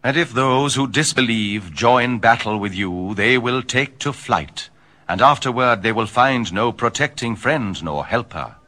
And if those who disbelieve join battle with you, they will take to flight, and afterward they will find no protecting friend nor helper.